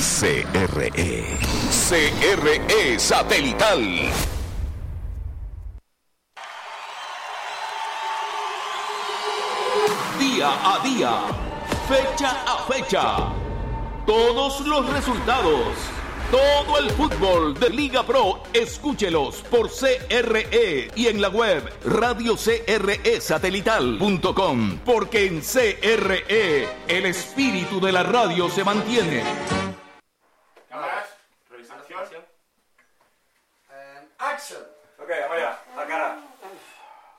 CRE Satelital. Día a día, fecha a fecha, todos los resultados, todo el fútbol de Liga Pro, escúchelos por CRE y en la web radiocresatelital.com, porque en CRE el espíritu de la radio se mantiene. Cámaras, revisa acción. Action. Ok, vamos allá, la cara.